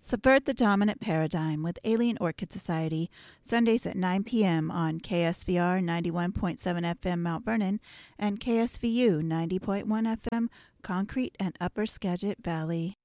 Subvert the Dominant Paradigm with Alien Orchid Society, Sundays at 9 p.m. on KSVR 91.7 FM Mount Vernon and KSVU 90.1 FM Concrete and Upper Skagit Valley.